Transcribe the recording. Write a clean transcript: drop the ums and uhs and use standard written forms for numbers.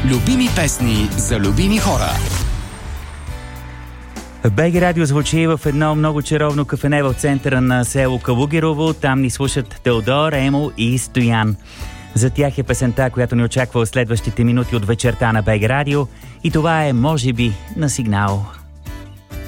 Любими песни за любими хора. БГ Радио звучи в едно много чаровно кафене в центъра на село Калугерово. Там ни слушат Теодор, Емо и Стоян. За тях е песента, която ни очаква в следващите минути от вечерта на БГ Радио. И това е "Може би" на Сигнал.